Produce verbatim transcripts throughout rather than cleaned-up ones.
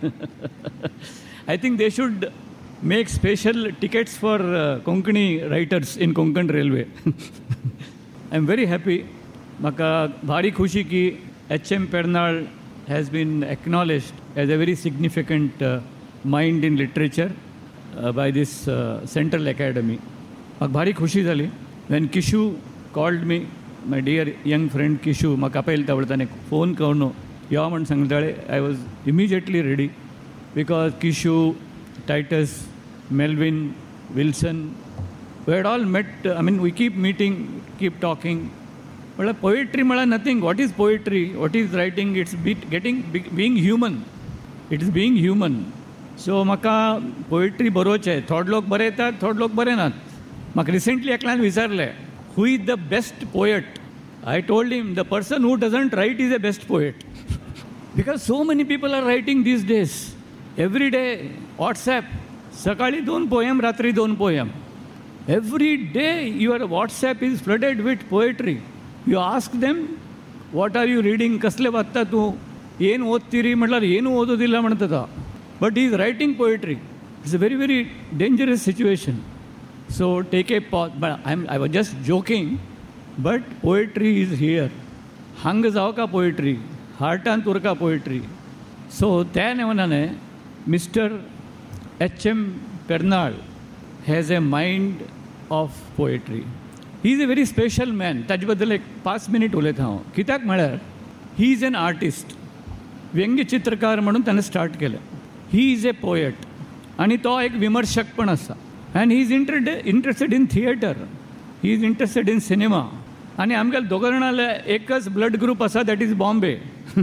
I think they should make special tickets for uh, Konkani writers in Konkan Railway. I'm very happy. Maka bhari khushi ki H M Pernal has been acknowledged as a very significant uh, mind in literature uh, by this uh, Central Academy. Maka bhari khushi zali. When Kishu called me, my dear young friend Kishu, maka apayil tavltane phone karno, yaman sangdale, I was immediately ready because Kishu, Titus, Melvin, Wilson, we had all met. I mean, we keep meeting, keep talking. But poetry, mala nothing. What is poetry? What is writing? It's be, getting be, being human. It is being human. So, maka poetry boroch hai. Third log bare tha, third log bare na. Maka recently eklan visarle. Who is the best poet? I told him the person who doesn't write is the best poet. Because so many people are writing these days. Every day, WhatsApp. Sakali don poem, ratri don poem. Every day your WhatsApp is flooded with poetry. You ask them, what are you reading? Kasle batta tu? Yen odtiri? Matlar yenu ododilla mantata. But he is writing poetry. It's a very, very dangerous situation. So take a pause. But I'm, I was just joking. But poetry is here. Hangazao ka poetry. Hartan Turka poetry. So then Mister H M Pernal has a mind of poetry. He is a very special man. Tajbadal ek पाच minute उले था. किताक मळ्यार he is an artist. व्यंग्य चित्रकार म्हणून त्याने start केलं. He is a poet. आणि तो एक विमर्शक पण असा. And he is interested in theater. He is interested in cinema. आणि आमच्या दोघांना एकच blood group असा, that is Bombay.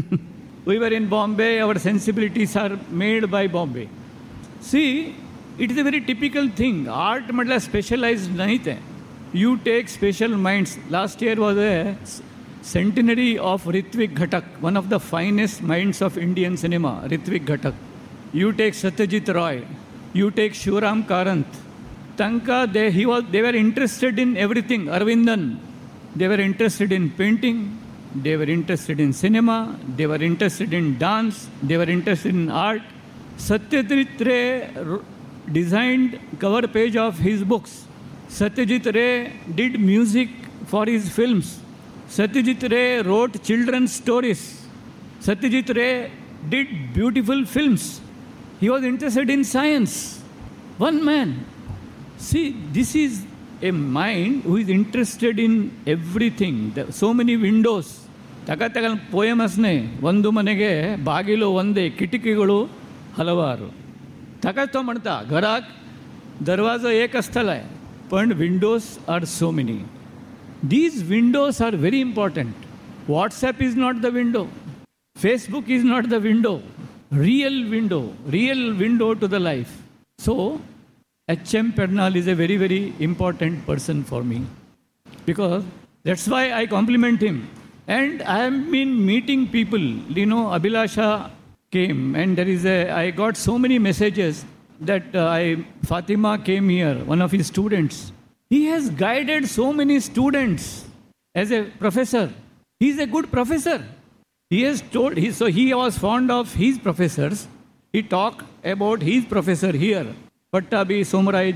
We were in Bombay. Our sensibilities are made by Bombay. See, it is a very typical thing. Art मतलब specialized नहीं थे. You take special minds. Last year was a centenary of Ritwik Ghatak, one of the finest minds of Indian cinema, Ritwik Ghatak. You take Satyajit Roy. You take Shivram Karanth. Tanka, they, he was, they were interested in everything. Arvindan, they were interested in painting. They were interested in cinema. They were interested in dance. They were interested in art. Satyajit Ray designed cover page of his books. Satyajit Ray did music for his films. Satyajit Ray wrote children's stories. Satyajit Ray did beautiful films. He was interested in science. One man. See, this is a mind who is interested in everything. There are so many windows. Taka taka poem asne. Vandu manege bagilo vande kitikigulu halavaru. Taka to manta gharak darwaza ek asthala hai. But windows are so many. These windows are very important. WhatsApp is not the window. Facebook is not the window. Real window. Real window to the life. So, H M Pernal is a very, very important person for me. Because that's why I compliment him. And I have been meeting people. You know, Abhilasha came and there is a, I got so many messages that uh, I, Fatima came here, one of his students. He has guided so many students as a professor. He is a good professor. He has told, he, so he was fond of his professors. He talked about his professor here. Pattabi, Somarai,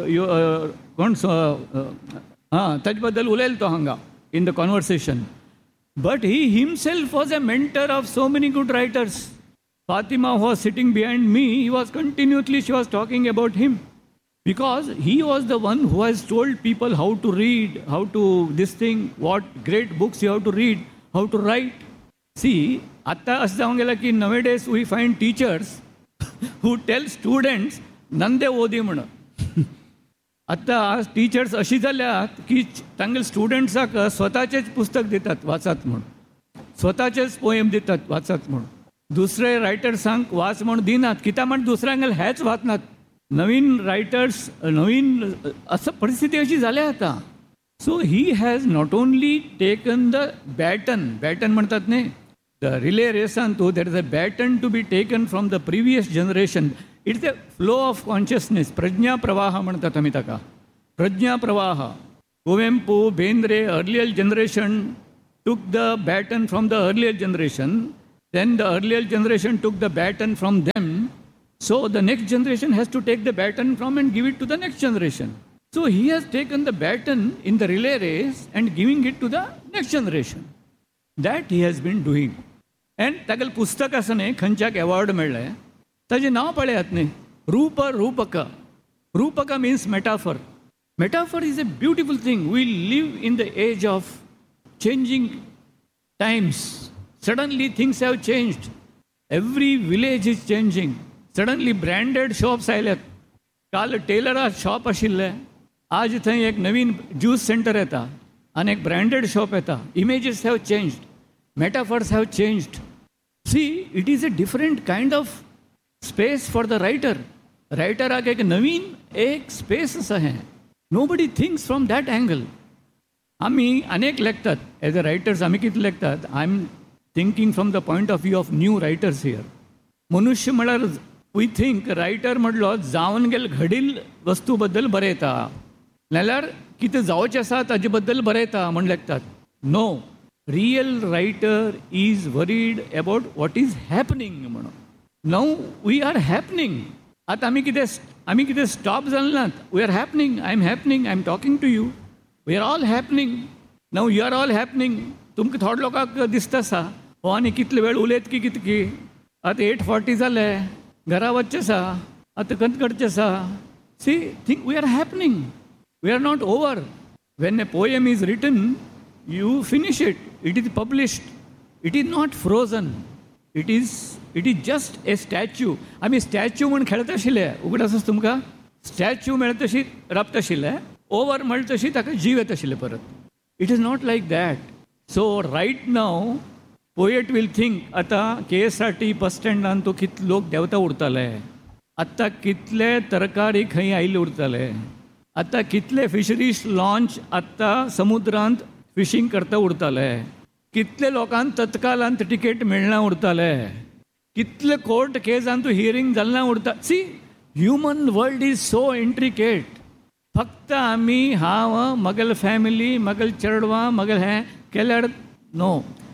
Tajbadal Ulel Tohanga in the conversation. But he himself was a mentor of so many good writers. Fatima was sitting behind me, he was continuously, she was talking about him. Because he was the one who has told people how to read, how to this thing, what great books you have to read, how to write. See, atta as jaungela ki nowadays we find teachers who tell students, nande odi muna. Atta teachers अशी झाल्यात की तांगेल स्टुडंट्साक स्वताचेच पुस्तक दितात वाचत म्हणून. स्वताचेच poem दितात वाचत म्हणून. दुसरे रायटर्सांक वाच म्हणून दिनात कित्याक म्हण दुसऱ्यांक हेच वाचनात. नवीन रायटर्स नवीन असं परिस्थिती अशी झाल्या आता. So he has not only taken the batten batten म्हणतात न्ही the relay रेसान Tu that is a batten to be taken from the previous generation. It's a flow of consciousness. Pragya प्रवाह म्हणतात आमी ताका. प्रज्ञा प्रवाह. Kuvempu Bendre earlier generation took the batten from the earlier generation. Then the earlier generation took the baton from them So the next generation has to take the baton from and give it to the next generation. So he has taken the baton in the relay race and giving it to the next generation. That he has been doing. And तागेल पुस्तक आसा न्ही खंयच्याक award मेळ्ळें ताजें नांव पळयात न्ही रूप रूपक. रूपक means metaphor. Metaphor is a beautiful thing. We live in the age of changing times. Suddenly things have changed. Every village is changing. Suddenly branded shops आयल्यात. काल टेलरा शॉप आशिल्लें आज थंय एक नवीन ज्यूस सेंटर येता आनी एक ब्रँडेड शॉप येता. Images have changed. Metaphors have changed. See, it is a different kind of space for the writer. Writer आगे एक नवीन एक स्पेस आसा हें. Nobody thinks from that angle. आमी अनेक लेखतात एज अ रायटर्स आमी कितें लेखतात. I am thinking from the point of view of new writers here. मनुष्य म्हळ्यार वी थिंक रायटर म्हणलो जावन गेल घडील वस्तू बद्दल बरयता नाल्यार कितें जावचें आसा ताजे बद्दल बरयता म्हण लेखतात. No, real writer is worried about what is happening म्हणून. Now we R happening. आतां आमी कितें आमी कितें स्टॉप जालें नात. We R happening. I am happening. I am talking to you. We R all happening. Now you R all happening. तुमकां थोड्या लोकांक दिसता आसा हो आनी कितले वेळ उलयत की कितें की आतां एट फॉर्टी जाले घरा वचचें आसा आतां कंत करचें आसा. C think we R happening. We R not over. When a poem is return you finish it. It is published. It is not frozen. It is it is just a statue. आमी statue म्हण खेळत आशिल्ले उगड आसा तुमकां. Statue मेळत तशी रबत आशिल्ले. ओवर म्हणत तशी ताका जीव येत आशिल्ले परत. It is not like that. So right now poet will think आतां के एस आर टी बस स्टँडान तो कितले लोक देंवता उरताले. आतां कितले तरकारी खंय आयिल्ले उरताले. आतां कितले फिशरीज लॉन्च आतां समुद्रांत फिशींग करता उरताले. कितले लोकांक तत्कालांत टिकेट मेळना उरताले. कितले कोर्ट केसांत हियरींग जालना उरता. C human world is so intricate. फक्त आमी हांव मगल फॅमिली मगल चेडवां मगल हें केल्यार नो.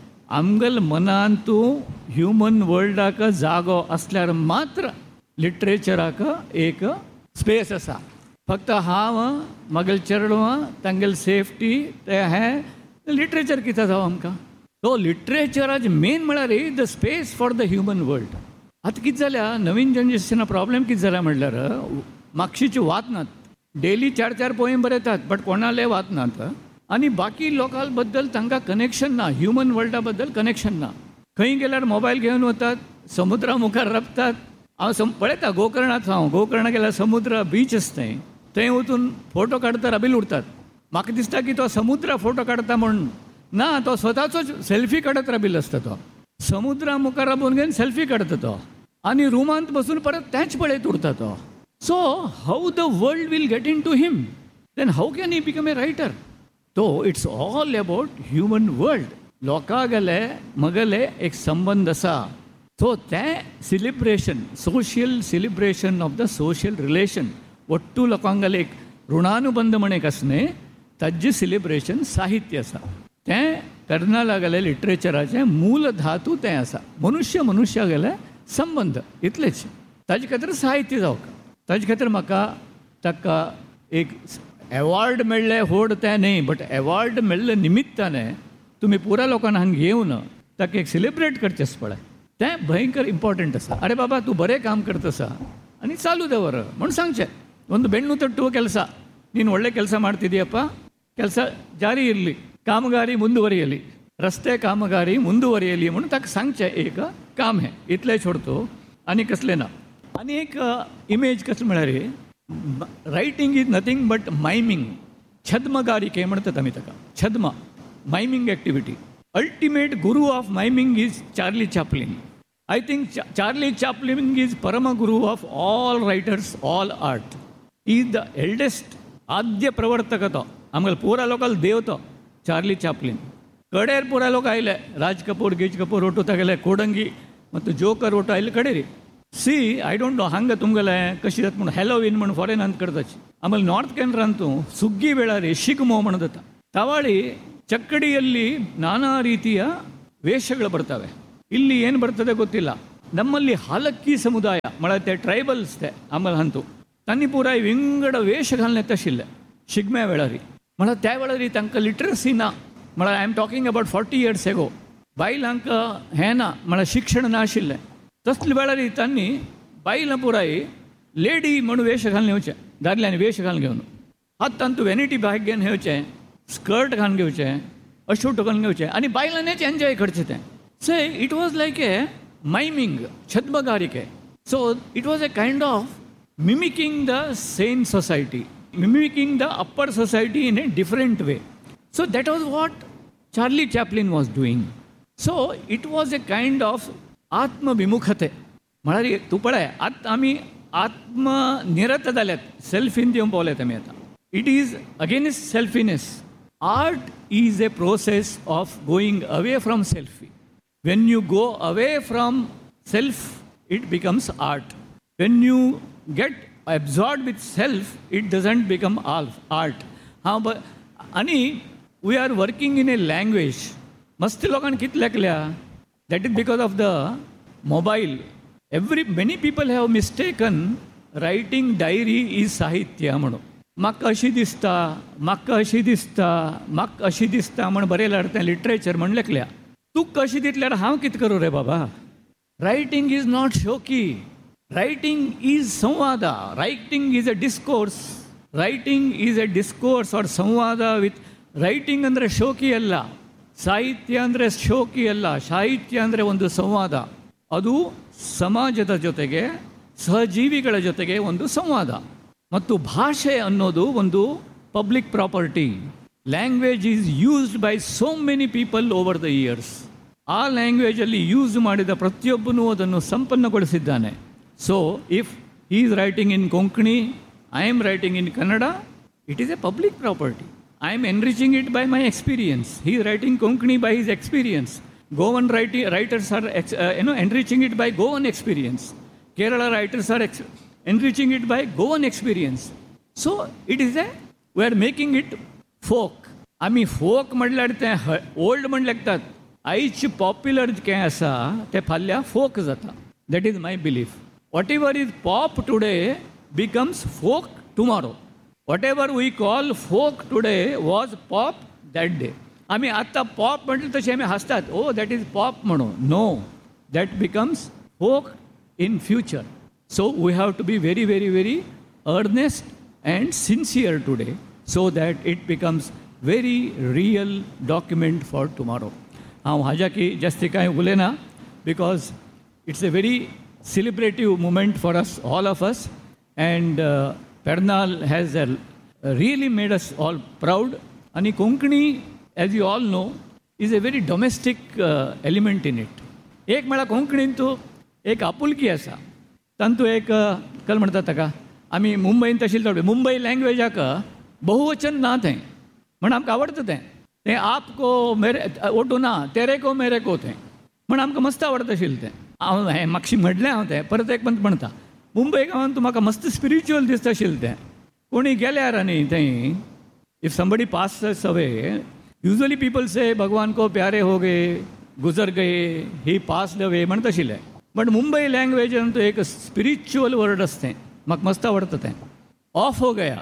आमगल मनान तूं ह्युमन वर्ल्डाक जागो आसल्यार मात्र लिटरेचराक एक स्पेस आसा. फक्त हांव मगल चेडवां तांगेल सेफ्टी ते हें लिटरेचर कितें जावं आमकां. तो लिटरेचराचे मेन म्हळ्यार the space for the human world. आतां कितें जाल्या नवीन जनरेशना प्रॉब्लेम कितें जाला म्हणल्यार म्हापशेचे वाचनात. डेली चार चार पोयम बरयतात बट कोणाले वाचनात. आनी बाकी लोकां बद्दल तांकां कनेक्शन ना. ह्युमन वर्ल्डा बद्दल कनेक्शन ना. खंय गेल्यार मोबायल घेवन वतात. समुद्रा मुखार रपतात. हांव सम पळयता गोकर्णांत हांव गोकर्णा गेल्यार समुद्र बीच आसता थंय. थंय वचून फोटो काडटा राबील उरतात. म्हाका दिसता की तो समुद्रा फोटो काडटा म्हणून ना. तो स्वताचोच सेल्फी काडत राबिल्लो आसता. तो समुद्रा मुखार राबून घेवन सेल्फी काडटा तो आनी रुमांत बसून परत तेंच पळयत उरता तो. So how the world will get in to him. Then how can he become a writer. तो it's all about human world. लोकां गेले मगले एक संबंध आसा. सो तें celebration social celebration of the social relation. ಒಟ್ಟು ಲೋಕಾಂಗಲ್ एक ಋಣಾನುಬಂಧ म्हणून आसने ताजे सेलिब्रेशन साहित्य आसा. तें करना लागले लिटरेचराचें मूल धातू तें आसा. मनुष्य मनुष्या गेले संबंध इतलेच. ताजे खातीर साहित्य जावं. ताजे खातीर म्हाका ताका एक एवॉर्ड मेळ्ळे व्हड तें न्ही बट एवॉर्ड मेळ्ळे निमित्ताने तुमी पुरा लोकांना हांगा घेवन ताका एक सेलिब्रेट करचें पळय. तें भयंकर इम्पॉर्टंट आसा. अरे बाबा तूं बरें काम करता आसा आनी चालू दवर म्हूण सांगचें. ಒಂದು ಬೆನ್ನು ತಟ್ಟುವ ಕೆಲಸ. ನೀನು ಒಳ್ಳೆ ಕೆಲಸ ಮಾಡ್ತಿದ್ದೀಯಪ್ಪ. ಕೆಲಸ ಜಾರಿ ಇರಲಿ. ಕಾಮಗಾರಿ ಮುಂದುವರಿಯಲಿ. रस्ते कामगारी ಮುಂದುವರಿಯಲಿ म्हणून ताका सांगचें एक काम हें इतलें छोडतो आनी कसलें ना. आनी एक इमेज कसलें म्हळ्यार writing is nothing but mining. छद्मगारिके म्हणटात आमी ताका. छद्म mining activity. Ultimate Guru of mining is Charlie Chaplin. I think Charlie Chaplin is परम गुरू of all writers all art. Is the eldest आद्य प्रवर्तक तो. आमकां पुरा लोकांक देव तो चार्ली चॅपलिन. कडेर पुरा लोक आयले. राज कपूर गीज कपूर ओटू तागेले कोडंगी ಮತ್ತು ಜೋಕರ್ ಓಟು ಅಲ್ಲಿ ಕಡೀರಿ. ಸಿ ಐ ಡೋಂಟ್ ನೋ ಹಂಗೆ ತುಂಗಲೆ ಕಶಿ जात म्हणून हॅलोविन म्हणून फॉरेन ಅಂತ करताची. ಆಮೇಲೆ ನಾರ್ತ್ ಕೆನರಾ ಅಂತೂ ಸುಗ್ಗಿ ಬೆಳಾರಿ ಶಿಕ್ಮೋ म्हणದತ್ತ. ತವಾಳಿ ಚಕ್ಕಡಿಯಲ್ಲಿ ನಾನಾ ರೀತಿಯ ವೇಷಗಳು ಬರ್ತವೆ. ಇಲ್ಲಿ ಏನು ಬರ್ತದೆ ಗೊತ್ತಿಲ್ಲ. ನಮ್ಮಲ್ಲಿ हालक्की ಸಮುದಾಯ मला ते ट्रायबल्स ते आम्हाला हांतू तांणी पुराय विंगड वेश घालणे तशिल्ले शिगम्या वेळारी म्हणल्यार त्या वेळारी तांकां लिटरसी ना म्हळ्यार I am talking about forty years ago बायलांक हें ना म्हळ्यार शिक्षण नाशिल्लें तसले वेळारी तांणी बायलां पुराय लेडी म्हणून वेश घालून येवचें दादल्यांनी वेश घालून घेवन आतां तांतू वेनिटी बॅग घेवन येवचें स्कर्ट घालून घेवचें अशूट घालून घेवचें आनी बायलांनीच एन्जॉय करचें तें so it was like A mining छद्मगारिके so it was a kind of mimicking the same society mimicking the upper society in A different way so that was what Charlie Chaplin was doing so it was a kind of आत्मविमुखते म्हळ्यार तूं पळय आतां आमी आत्मनिरत जाल्यात सेल्फीन दिवंक पावल्यात आमी आतां it is against सेल्फिनेस art is a process of going away from selfie when you go away from self it becomes art when you get absorbed with self it doesn't become art ha ani we are working in a language mast lokan kit lekल्या that is because of the mobile every many people have mistaken writing diary is sahitya म्हणून म्हाका अशी दिसता म्हाका अशी दिसता म्हाका अशी दिसता म्हण बरयल्यार तें लिटरेचर म्हण लेखल्या तूं कशी दितल्यार हांव कितें करूं रे बाबा writing is not Shoki writing is संवादा writing is a discourse writing is a discourse और ಸಂವಾದ ವಿತ್ ರೈಟಿಂಗ್ ಅಂದರೆ ಶೋಕಿ ಅಲ್ಲ ಸಾಹಿತ್ಯ ಅಂದರೆ ಶೋಕಿ ಅಲ್ಲ ಸಾಹಿತ್ಯ ಅಂದರೆ ಒಂದು ಸಂವಾದ ಅದು ಸಮಾಜದ ಜೊತೆಗೆ ಸಹಜೀವಿಗಳ ಜೊತೆಗೆ ಒಂದು ಸಂವಾದ ಮತ್ತು ಭಾಷೆ ಅನ್ನೋದು ಒಂದು public property language is used by so many people over the years ಆ ಲ್ಯಾಂಗ್ವೇಜಲ್ಲಿ ಯೂಸ್ ಮಾಡಿದ ಪ್ರತಿಯೊಬ್ಬನೂ ಅದನ್ನು ಸಂಪನ್ನಗೊಳಿಸಿದ್ದಾನೆ so if he is writing in Konkani I am writing in Kannada it is A public property I am enriching it by my experience he is writing Konkani by his experience Govan ರೈಟಿ writers R X ಏನೋ enriching it by Govan experience Kerala writers R X enriching it by Govan experience so it is A we R making it folk आमी folk म्हटल्यार तें old म्हण लेखतात आयज popular जें आसा तें फाल्यां फोक जाता that is my belief what ever is pop today becomes folk tomorrow what ever we call folk today was pop that day आमी आतां पॉप म्हटलें तशें आमी हांसतात ओ दॅट इज पॉप म्हणून know that becomes folk in future so we have to be very very very Ernest and sincere today so that it becomes very real document for tomorrow. हांव हाज्या की जास्ती कांय उलयना because it's a very celebrative moment for us, all of us, and uh, Pernal has uh, really made us all proud. And Konkani, as you all know, is a very domestic uh, element in it. एक म्हळ्यार कोंकणींत एक आपुलकी आसा तांतू एक कल म्हणटात ताका आमी मुंबईन तशील थोडे मुंबई लँग्वेजाक बहुवचन ना तें म्हण आमकां आवडटा तें तें आप को मेरे ओटू ना तेरे को मेरे को तें म्हण आमकां मस्त आवडटा आशिल्लें तें हांव हें म्हाका म्हटलें हांव तें परत एक पंत म्हणटा मुंबय गांवांत तूं म्हाका मस्त स्पिरिच्युअल दिसता आशिल्लें तें कोणी गेल्यार आनी थंय if somebody pass away usually people से भगवान को प्यारे हो गए गुजर गए ही पास्ड अवे म्हणटा आशिल्लें बट मुंबई लँग्वेजान तो एक स्पिरिच्युअल वर्ड आसता म्हाका मस्त आवडटा तें ऑफ हो गया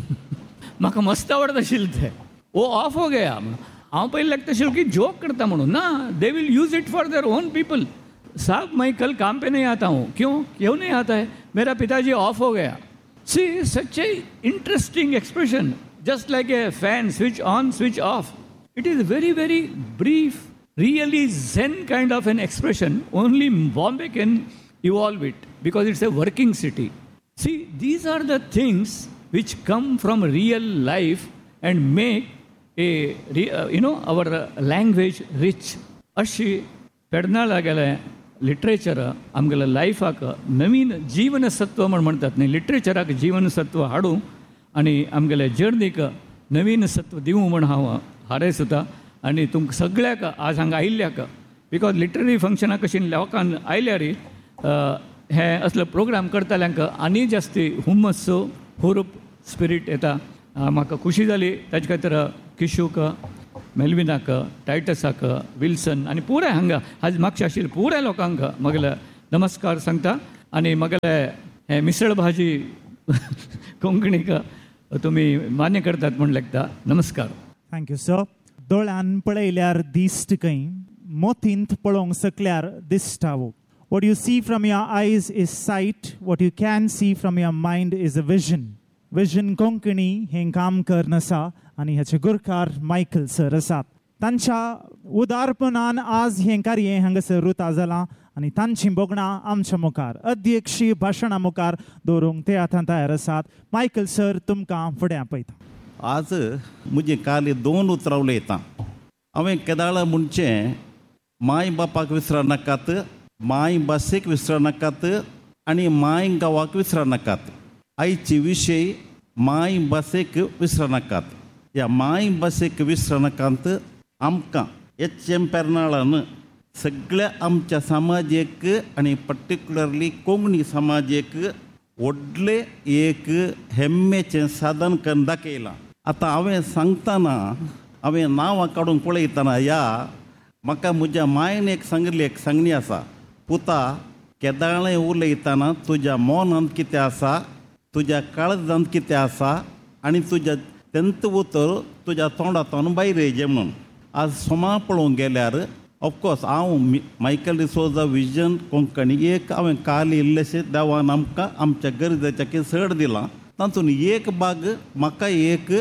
म्हाका मस्त आवडटा आशिल्लें तें ओ ऑफ हो गया हांव पयलीं लागता आशिल्लो की जोक करता म्हणून ना they will use it for their own people साहब मैं कल काम पे नहीं आता हूँ क्यों क्यों नहीं आता है मेरा पिताजी ऑफ हो गया C such A interesting expression just like a fan switch on switch off it is very very brief really zen kind of an expression only Bombay can evolve it because it's a working city. See, these are the things which come from real life and make a, uh, you know, our uh, language rich. अशी पेडणाळागेले literature आमगेल्या लायफाक नवीन जीवनसत्व म्हण म्हणटात न्ही लिटरेचराक जीवनसत्व हाडूं आनी आमगेल्या जर्नीक नवीन सत्व दिवं म्हण हांव हारयसता आनी तुमकां सगळ्याक आज हांगा आयिल्ल्याक बिकॉज लिटररी फंक्शनाक अशी लोकांक आयल्यार हे असले प्रोग्राम करताल्यांक आनी जास्ती हुम्मस हुरूप स्पिरीट येता म्हाका खुशी जाली ताजे खातीर किशूक मेल्विनाक टायटसाक विल्सन आनी पुराय हांगा आज म्हाका आशिल्ल्या पुराय लोकांक म्हगेल्या नमस्कार सांगता आनी म्हागेले हे मिसळ भाजी कोंकणीक तुमी मान्य करतात म्हण लागता. नमस्कार. Thank you sir. दोळ्यान पळयल्यार दिसता खंय, मोतींत पळोवंक सकल्यार दिसतावो. What you see from your eyes is sight. What you can see from your mind is a vision. Vision Konkani हें काम करन आसा आनी हेचे गुरकार मायकल सर आसात. तांच्या उदारपणान आज हें कार्य हांगासर रुता जालां आनी तांचीं बोगणां आमच्या मुखार अध्यक्षीय भाशणा मुखार दवरूंक ते आतां तयार आसात. मायकल सर तुमकां फुडें आपयता. आज म्हजे काली दोन उतरां उलयतां. हांवें केदाळा म्हणचें माय बापाक विसर नाकात, माय भाशेक विसर नाकात आनी माय गांवाक विसर नाकात. आयचे विशय माय भाशेक विसर नाकात. ह्या माय भाशेक विसर नाकात आमकां एच एम पेर्नाळान सगळ्या आमच्या समाजाक आनी पर्टिक्युलरली कोंकणी समाजाक व्हडले एक हेम्मेचें साधन करून दाखयलां. आतां हांवें सांगतना हांवें नांवां काडून पळयतना ह्या म्हाका म्हज्या मायन एक सांगली एक सांगणी आसा. पुता, केदाळें उलयतना तुज्या मोनांत कितें आसा, तुज्या काळजांत कितें आसा आनी तुज्या तेंत उतर तुज्या तोंडांतल्यान भायर येयचें म्हणून. आज सोमा पळोवंक गेल्यार ऑफकोर्स हांव मायकल डिसोजा विजन कोंकणी एक हांवें काल इल्लेशें देवान आमकां आमच्या गरजेच्या चड दिलां. तातूंत एक भाग म्हाका एक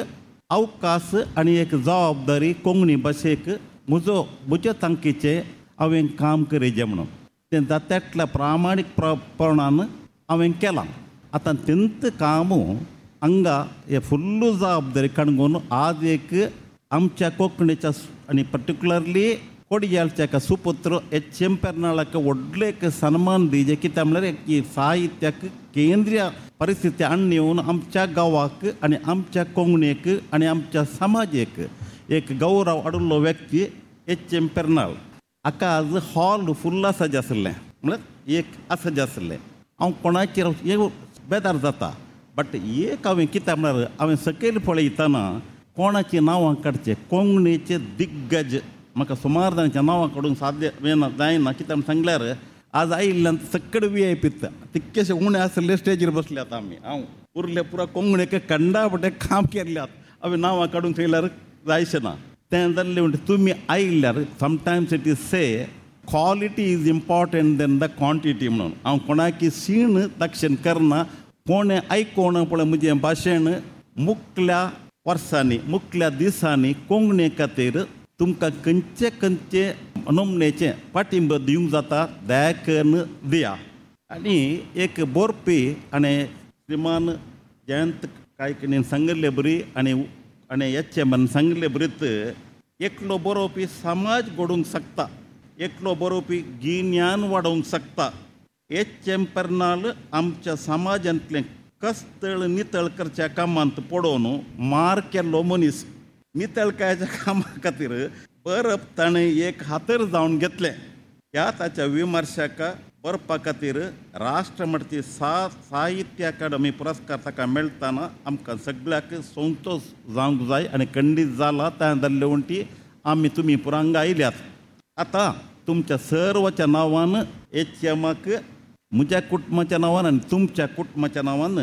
अवकाश आनी एक जबाबदारी कोंकणी भाशेक म्हजो म्हज्या तांकीचें हांवें काम करचें म्हणून तें जात्यातल्या प्रामाणीक प्रमाणान हांवें केलां. आतां तेंत काम हांगा हे फुल्ल जबाबदारी काणून आज एक आमच्या कोंकणीच्या आनी पर्टिक्युलरली कोडयालच्या एका सुपुत्र एच एम पेर्नाळाक व्हडलो एक सन्मान दिवचें. कित्याक म्हळ्यार एक साहित्याक केंद्रीय परिस्थिती हाडून येवन आमच्या गांवाक आनी आमच्या कोंकणीक आनी आमच्या समाजाक एक गौरव हाडुल्लो व्यक्ती एच एम पेर्नाळ. हाका आज हॉल फुल्ल आसाचें आसलें, म्हळ्यार एक आसाचें आसलें. हांव कोणाचेर बेजार जाता, बट एक हांवें कित्याक म्हळ्यार हांवें सकयल पळयतना कोणाचीं नांवां काडचें, कोंकणीचे दिग्गज म्हाका सुमार जाणांच्या नांवां काडूंक साध्य जायना. कित्याक सांगल्यार आज आयिल्ल्यान सकड वी आय पी तितकेशे उणे आसले स्टेजीर बसल्यात आमी. हांव उरले पुरा कोंकणीक कंडापटे काम केल्ल्यात. हांवें नांवां काडूंक थंयल्यार जायशें ना. तें जाल्लें म्हणटा तुमी आयिल्ल्यार sometimes it is say quality is important then the quantity म्हणून. हांव कोणाकी सीण दक्षिण करना. कोणें आयकोण पळय म्हजें भाशण मुखल्या वर्सांनी मुखल्या दिसांनी कोंकणी खातीर तुमकां खंयचे खंयचे नमनेचें पाठिंबो दिवंक जाता दया करून दिया. आनी एक बरोवपी आनी श्रीमान जयंत कायकिणीन सांगिल्ले बरी आनी आनी एच एमान सांगिल्ले बरीत एकलो बरोवपी समाज घडोवंक शकता, एकलो बरोवपी गिन्यान वाडोवंक शकता. एच एम पेर्नाळ आमच्या समाजांतलें कस्तळ नितळ करच्या कामांत पडोवन मार केल्लो मनीस. नितळकायेच्या कामा खातीर बरप ताणें एक हातर जावन घेतलें. ह्या ताच्या विमर्शका बरपा खातीर राष्ट्रमट्टी सा साहित्य अकादमी पुरस्कार ताका मेळटाना आमकां सगळ्याक संतोश जावंक जाय आनी खंडीत जाला. त्या जाल्ले वण्टी आमी तुमी पुरांग आयल्यात. आतां तुमच्या सर्वच्या नांवान एच एमाक म्हज्या कुटुंबाच्या नांवान आनी तुमच्या कुटुंबाच्या नांवान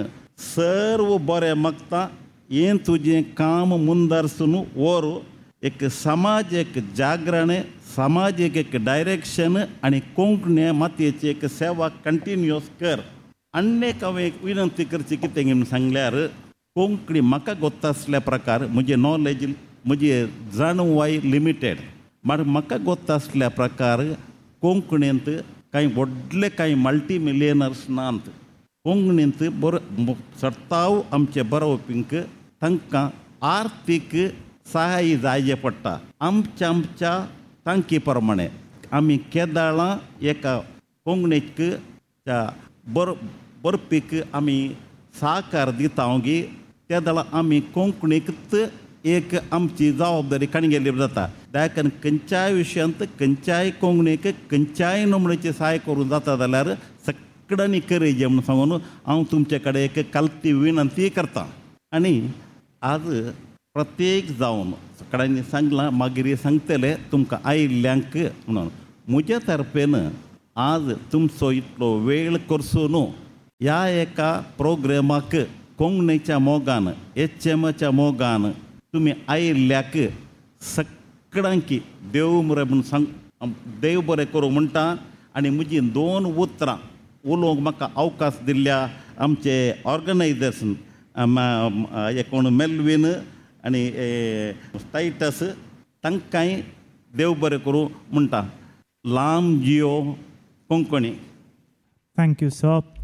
सर्व बरें मागता. हें तुजें काम मुंदरसून व्हर. एक समाज एक जागरण, समाजीक एक डायरेक्शन आनी कोंकणी मातयेची एक सेवा कंटिन्युअस कर. आनी एक हांवें एक विनंती करची कितें म्हणून सांगल्यार कोंकणी म्हाका गोत्ता आसल्या प्रकार म्हजें नॉलेज म्हजी जाणवाय लिमिटेड, मात म्हाका गोत्ता आसल्या प्रकार कोंकणींत कांय व्हडले कांय मल्टी मिलियनर्स नात. कोंकणींत बर सत्ताव आमचे बरोवपींक तांकां आर्थीक सहाय्य जायचें पडटा. आमच्या आमच्या तांकी प्रमाणे आमी केदाळां एका कोंकणीक बर बरपीक आमी सहकार दिता गी केदाळां आमी कोंकणीकच एक आमची जबाबदारी काणगेली जाता. देखून खंयच्याय विशयांत खंयच्याय कोंकणीक खंयच्याय नमूनेची सहाय करूं जाता जाल्यार सकडांनी करेजें म्हणून सांगून हांव तुमचे कडेन एक कालती विनंती करतां. आनी आज प्रत्येक जावन सकाळीं सांगलां मागीर सांगतले तुमकां आयिल्ल्यांक म्हणून म्हज्या तर्फेन आज तुमचो इतलो वेळ करसून ह्या एका प्रोग्रेमाक कोंकणीच्या मोगान एच एमच्या मोगान तुमी आयिल्ल्याक सगळ्यांक देव बरें म्हूण सांग देव बरें करूं म्हणटा आनी म्हजी दोन उतरां उलोवंक म्हाका अवकाश दिल्ल्या आमचे ऑर्गनायजर्स हे कोण मेल्वीन आनी टायटस तांकांय देव बरें करूं म्हणटा. लांब Jio Konkani. Thank you, sir.